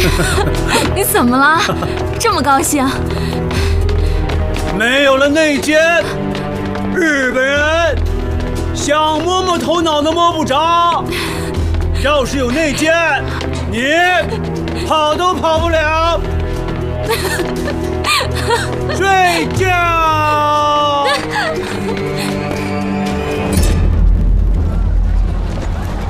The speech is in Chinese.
你怎么了？这么高兴？ 没有了内奸，日本人想摸头脑都摸不着。要是有内奸，你跑都跑不了。睡觉。